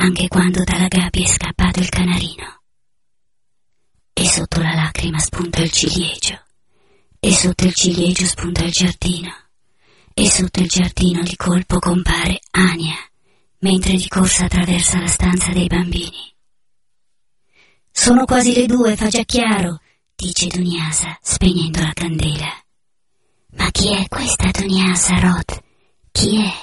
anche quando dalla gabbia è scappato il canarino. E sotto la lacrima spunta il ciliegio, e sotto il ciliegio spunta il giardino, e sotto il giardino di colpo compare Ania, mentre di corsa attraversa la stanza dei bambini. «Sono quasi le 2, fa già chiaro», dice Duniasa, spegnendo la candela. «Ma chi è questa Duniasa, Rod? Chi è?»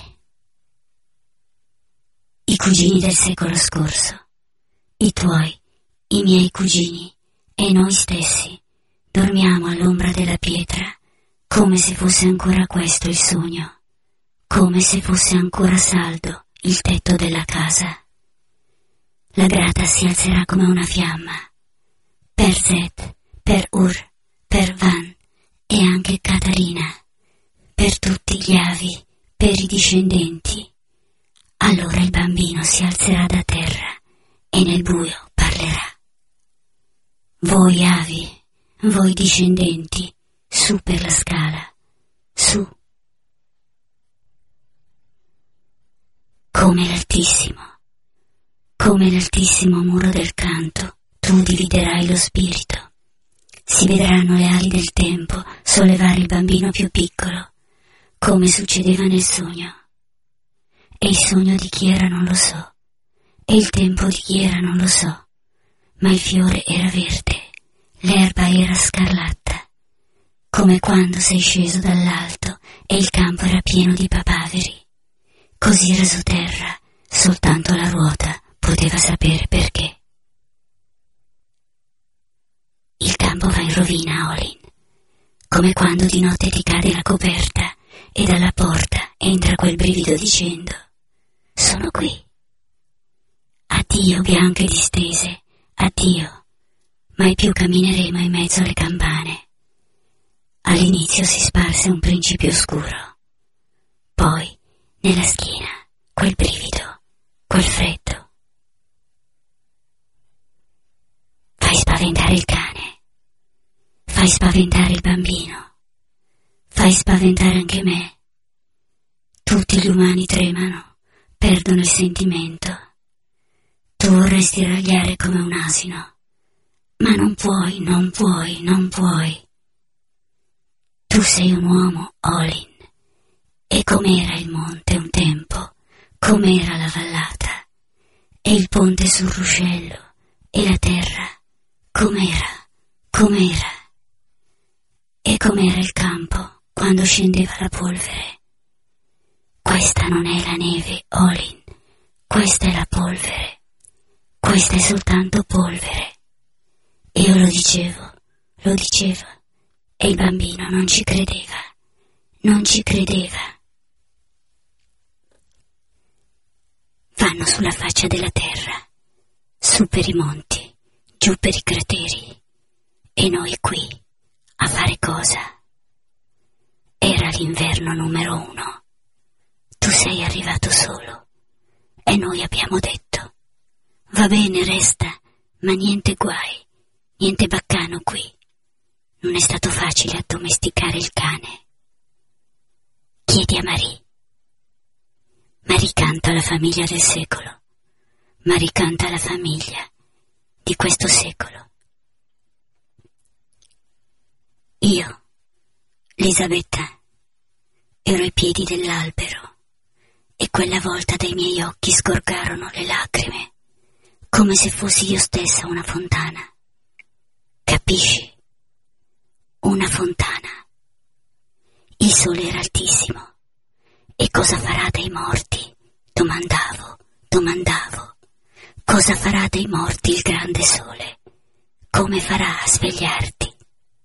«I cugini del secolo scorso, i tuoi, i miei cugini e noi stessi, dormiamo all'ombra della pietra, come se fosse ancora questo il sogno, come se fosse ancora saldo il tetto della casa. La grata si alzerà come una fiamma, per Zed, per Ur, per Van e anche Catarina, per tutti gli avi, per i discendenti. Allora il bambino si alzerà da terra e nel buio parlerà. Voi avi, voi discendenti, su per la scala, su. Come l'altissimo muro del canto, tu dividerai lo spirito. Si vedranno le ali del tempo sollevare il bambino più piccolo, come succedeva nel sogno. E il sogno di chi era non lo so, e il tempo di chi era non lo so, ma il fiore era verde, l'erba era scarlatta, come quando sei sceso dall'alto e il campo era pieno di papaveri. Così raso terra, soltanto la ruota poteva sapere perché. Il campo va in rovina, Olin, come quando di notte ti cade la coperta e dalla porta entra quel brivido dicendo: sono qui. Addio bianche distese, addio, mai più cammineremo in mezzo alle campane. All'inizio si sparse un principio oscuro, poi nella schiena quel brivido, quel freddo. Fai spaventare il cane, fai spaventare il bambino, fai spaventare anche me. Tutti gli umani tremano, perdono il sentimento. Tu vorresti ragliare come un asino, ma non puoi, non puoi, non puoi. Tu sei un uomo, Olin, e com'era il monte un tempo, com'era la vallata, e il ponte sul ruscello, e la terra, com'era, com'era, e com'era il campo quando scendeva la polvere. Questa non è la neve, Olin, questa è la polvere, questa è soltanto polvere. Io lo dicevo, e il bambino non ci credeva, non ci credeva. Vanno sulla faccia della terra, su per i monti, giù per i crateri, e noi qui, a fare cosa? Era l'inverno numero 1. Tu sei arrivato solo, e noi abbiamo detto: va bene, resta, ma niente guai, niente baccano qui. Non è stato facile addomesticare il cane. Chiedi a Marie. Marie canta la famiglia del secolo. Marie canta la famiglia di questo secolo. Io, Elisabetta, ero ai piedi dell'albero e quella volta dai miei occhi sgorgarono le lacrime, come se fossi io stessa una fontana. Capisci? Una fontana. Il sole era altissimo. E cosa farà dei morti? Domandavo. Cosa farà dei morti il grande sole? Come farà a svegliarti?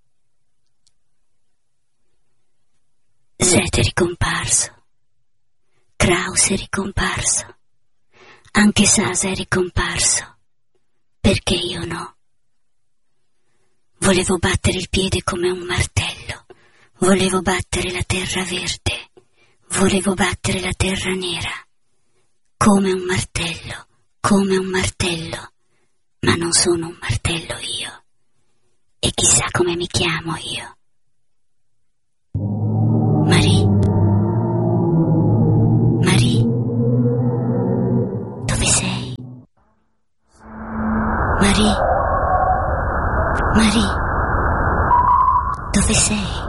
Zed è ricomparso. Kraus è ricomparso. Anche Sasa è ricomparso. Perché io no? Volevo battere il piede come un martello. Volevo battere la terra verde. Volevo battere la terra nera. Come un martello. Ma non sono un martello io. E chissà come mi chiamo io. Marie. Marie. Dove sei? Marie? Marie? Dove sei?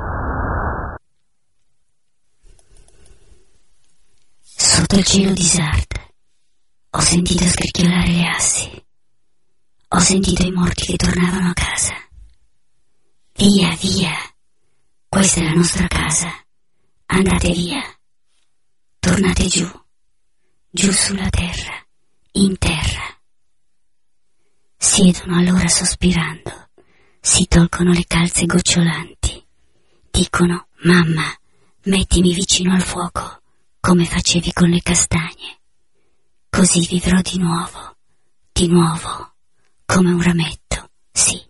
Sotto il cielo di Sardes ho sentito scricchiolare le assi. Ho sentito i morti che tornavano a casa. Via, via. Questa è la nostra casa. Andate via. Tornate giù. Giù sulla terra. In terra. Siedono allora sospirando. Si tolgono le calze gocciolanti. Dicono: mamma, mettimi vicino al fuoco, come facevi con le castagne. Così vivrò di nuovo, come un rametto, sì.